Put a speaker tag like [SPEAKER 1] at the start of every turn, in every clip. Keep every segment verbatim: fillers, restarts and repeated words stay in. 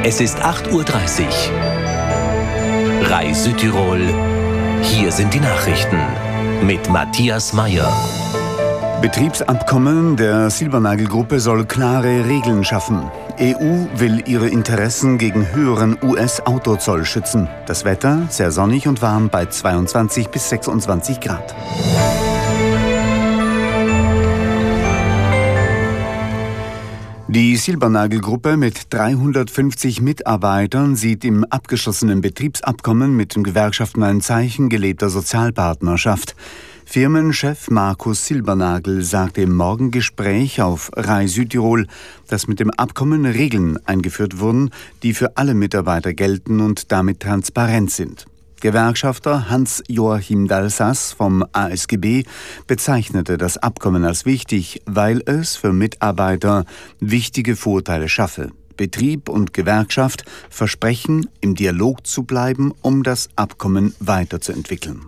[SPEAKER 1] Es ist acht Uhr dreißig. Rai Südtirol. Hier sind die Nachrichten mit Matthias Meyer.
[SPEAKER 2] Betriebsabkommen der Silbernagel-Gruppe soll klare Regeln schaffen. E U will ihre Interessen gegen höheren U S-Autozoll schützen. Das Wetter sehr sonnig und warm bei zweiundzwanzig bis sechsundzwanzig Grad. Die Silbernagel-Gruppe mit dreihundertfünfzig Mitarbeitern sieht im abgeschlossenen Betriebsabkommen mit den Gewerkschaften ein Zeichen gelebter Sozialpartnerschaft. Firmenchef Markus Silbernagel sagte im Morgengespräch auf Rai Südtirol, dass mit dem Abkommen Regeln eingeführt wurden, die für alle Mitarbeiter gelten und damit transparent sind. Gewerkschafter Hans-Joachim Dalsas vom A S G B bezeichnete das Abkommen als wichtig, weil es für Mitarbeiter wichtige Vorteile schaffe. Betrieb und Gewerkschaft versprechen, im Dialog zu bleiben, um das Abkommen weiterzuentwickeln.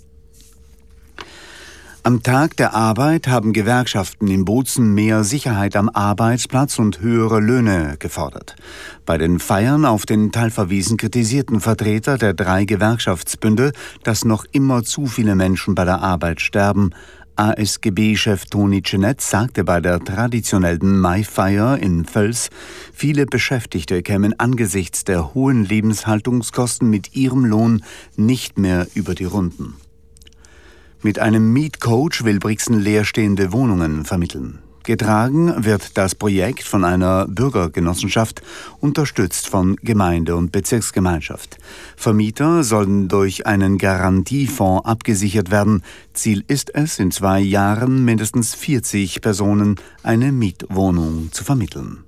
[SPEAKER 2] Am Tag der Arbeit haben Gewerkschaften in Bozen mehr Sicherheit am Arbeitsplatz und höhere Löhne gefordert. Bei den Feiern auf den Talferwiesen kritisierten Vertreter der drei Gewerkschaftsbünde, dass noch immer zu viele Menschen bei der Arbeit sterben. A S G B-Chef Toni Cennet sagte bei der traditionellen Maifeier in Völs, viele Beschäftigte kämen angesichts der hohen Lebenshaltungskosten mit ihrem Lohn nicht mehr über die Runden. Mit einem Mietcoach will Brixen leerstehende Wohnungen vermitteln. Getragen wird das Projekt von einer Bürgergenossenschaft, unterstützt von Gemeinde und Bezirksgemeinschaft. Vermieter sollen durch einen Garantiefonds abgesichert werden. Ziel ist es, in zwei Jahren mindestens vierzig Personen eine Mietwohnung zu vermitteln.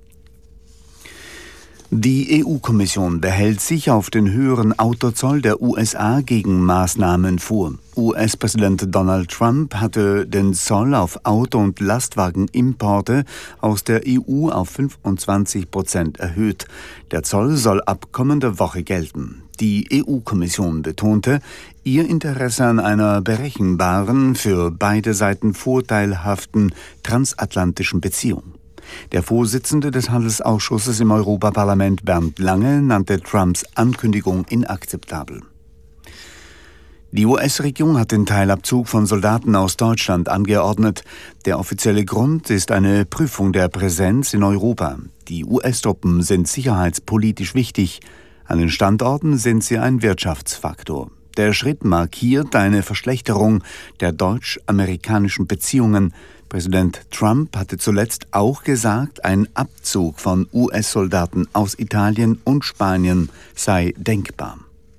[SPEAKER 2] Die E U-Kommission behält sich auf den höheren Autozoll der U S A Gegenmaßnahmen vor. U S-Präsident Donald Trump hatte den Zoll auf Auto- und Lastwagenimporte aus der E U auf fünfundzwanzig Prozent erhöht. Der Zoll soll ab kommender Woche gelten. Die E U-Kommission betonte, ihr Interesse an einer berechenbaren, für beide Seiten vorteilhaften transatlantischen Beziehung. Der Vorsitzende des Handelsausschusses im Europaparlament, Bernd Lange, nannte Trumps Ankündigung inakzeptabel. Die U S-Regierung hat den Teilabzug von Soldaten aus Deutschland angeordnet. Der offizielle Grund ist eine Prüfung der Präsenz in Europa. Die U S-Truppen sind sicherheitspolitisch wichtig. An den Standorten sind sie ein Wirtschaftsfaktor. Der Schritt markiert eine Verschlechterung der deutsch-amerikanischen Beziehungen. Präsident Trump hatte zuletzt auch gesagt, ein Abzug von U S-Soldaten aus Italien und Spanien sei denkbar.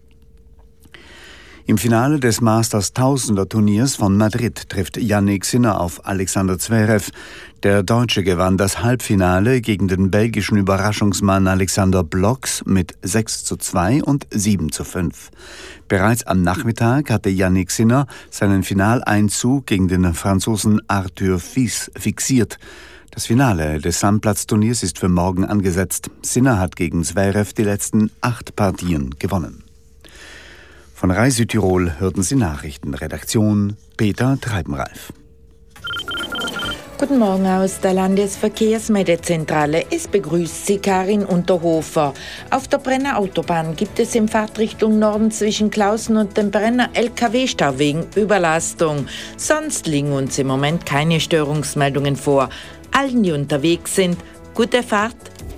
[SPEAKER 2] Im Finale des Masters-Tausender-Turniers von Madrid trifft Jannik Sinner auf Alexander Zverev. Der Deutsche gewann das Halbfinale gegen den belgischen Überraschungsmann Alexander Blocks mit sechs zu zwei und sieben zu fünf. Bereits am Nachmittag hatte Jannik Sinner seinen Finaleinzug gegen den Franzosen Arthur Fils fixiert. Das Finale des Sandplatzturniers ist für morgen angesetzt. Sinner hat gegen Zverev die letzten acht Partien gewonnen. Von Rai Südtirol hörten Sie Nachrichten. Redaktion Peter Treibenreif.
[SPEAKER 3] Guten Morgen aus der Landesverkehrsmeldezentrale. Es begrüßt Sie Karin Unterhofer. Auf der Brenner Autobahn gibt es in Fahrtrichtung Norden zwischen Klausen und dem Brenner L K W-Stau wegen Überlastung. Sonst liegen uns im Moment keine Störungsmeldungen vor. Allen, die unterwegs sind, gute Fahrt.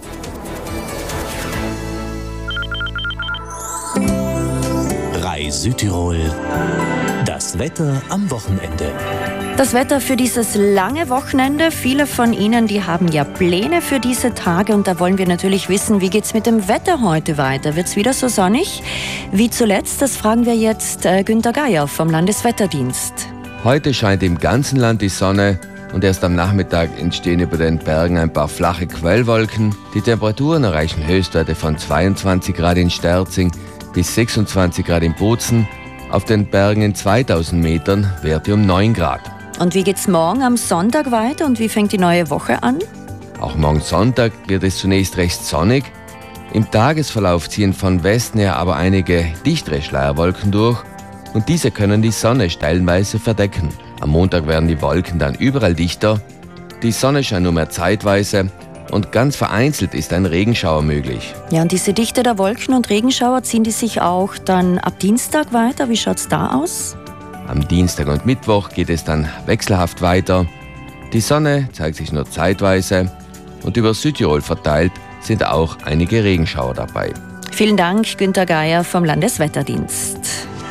[SPEAKER 1] Rai Südtirol. Das Wetter am Wochenende.
[SPEAKER 4] Das Wetter für dieses lange Wochenende. Viele von Ihnen, die haben ja Pläne für diese Tage und da wollen wir natürlich wissen, wie geht's mit dem Wetter heute weiter? Wird's wieder so sonnig wie zuletzt? Das fragen wir jetzt äh, Günter Geier vom Landeswetterdienst.
[SPEAKER 5] Heute scheint im ganzen Land die Sonne und erst am Nachmittag entstehen über den Bergen ein paar flache Quellwolken. Die Temperaturen erreichen Höchstwerte von zweiundzwanzig Grad in Sterzing bis sechsundzwanzig Grad in Bozen. Auf den Bergen in zweitausend Metern Werte um neun Grad.
[SPEAKER 4] Und wie geht's morgen am Sonntag weiter und wie fängt die neue Woche an?
[SPEAKER 5] Auch morgen Sonntag wird es zunächst recht sonnig. Im Tagesverlauf ziehen von Westen her aber einige dichtere Schleierwolken durch und diese können die Sonne stellenweise verdecken. Am Montag werden die Wolken dann überall dichter. Die Sonne scheint nur mehr zeitweise und ganz vereinzelt ist ein Regenschauer möglich.
[SPEAKER 4] Ja, und diese Dichte der Wolken und Regenschauer, ziehen die sich auch dann ab Dienstag weiter? Wie schaut es da aus?
[SPEAKER 5] Am Dienstag und Mittwoch geht es dann wechselhaft weiter. Die Sonne zeigt sich nur zeitweise und über Südtirol verteilt sind auch einige Regenschauer dabei.
[SPEAKER 4] Vielen Dank, Günter Geier vom Landeswetterdienst.